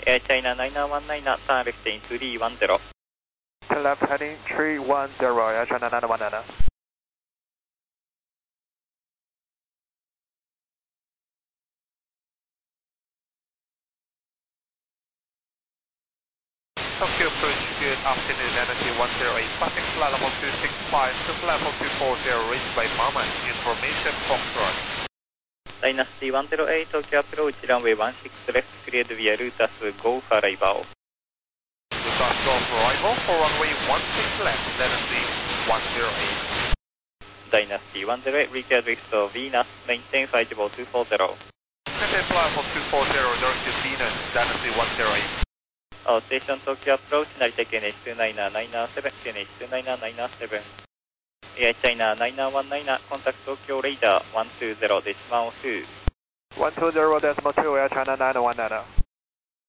Air China 9919, turn left in 310. Turn left heading 310, Air China 9919. Tokyo approach, good afternoon, energy 108, passing flight level 265 to flight level 240, reached by moment, information Foxtrot. Dynasty 108, Tokyo approach, runway 16 left, cleared via Lutas, go for arrival. Lutas go for arrival for runway 16 left, Dynasty 108. Dynasty 108, recast lift of Venus, maintain flight level 240. Maintain flight level 240, direct to Venus, Dynasty 108. Station Tokyo approach, Narita KNH 29997, KNH 29997. Air China 9919, contact Tokyo radar 120.2. 120.2, Air China 9919.